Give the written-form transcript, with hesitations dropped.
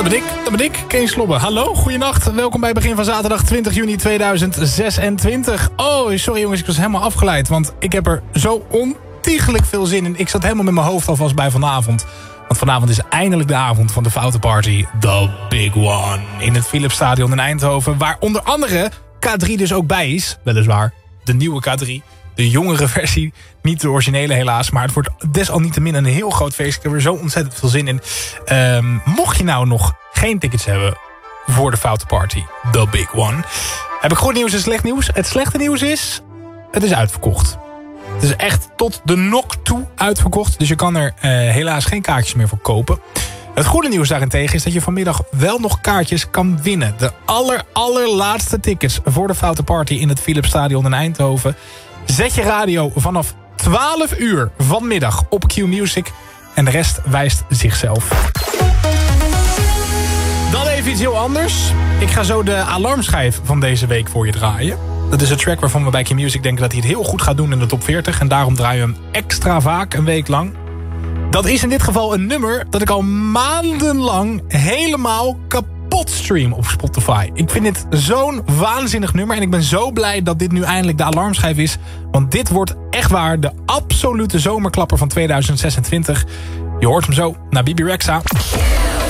Dat ben ik, Kees Slobbe. Hallo, goeienacht. Welkom bij begin van zaterdag 20 juni 2026. Oh, sorry jongens, ik was helemaal afgeleid. Want ik heb er zo ontiegelijk veel zin in. Ik zat helemaal met mijn hoofd alvast bij vanavond. Want vanavond is eindelijk de avond van de Foute Party. The Big One. In het Philipsstadion in Eindhoven. Waar onder andere K3 dus ook bij is. Weliswaar de nieuwe K3. De jongere versie. Niet de originele helaas. Maar het wordt desalniettemin een heel groot feest. Ik heb er zo ontzettend veel zin in. Mocht je nou nog geen tickets hebben voor de Foute Party, The Big One, heb ik goed nieuws en slecht nieuws. Het slechte nieuws is, het is uitverkocht. Het is echt tot de nok toe uitverkocht. Dus je kan er helaas geen kaartjes meer voor kopen. Het goede nieuws daarentegen is dat je vanmiddag wel nog kaartjes kan winnen. De allerlaatste tickets voor de Foute Party in het Philipsstadion in Eindhoven. Zet je radio vanaf 12 uur vanmiddag op Q-Music. En de rest wijst zichzelf. Dan even iets heel anders. Ik ga zo de alarmschijf van deze week voor je draaien. Dat is een track waarvan we bij Q-Music denken dat hij het heel goed gaat doen in de top 40. En daarom draaien we hem extra vaak, een week lang. Dat is in dit geval een nummer dat ik al maandenlang helemaal kapot stream op Spotify. Ik vind dit zo'n waanzinnig nummer. En ik ben zo blij dat dit nu eindelijk de alarmschijf is. Want dit wordt echt waar de absolute zomerklapper van 2026. Je hoort hem zo naar Bibi Rexha.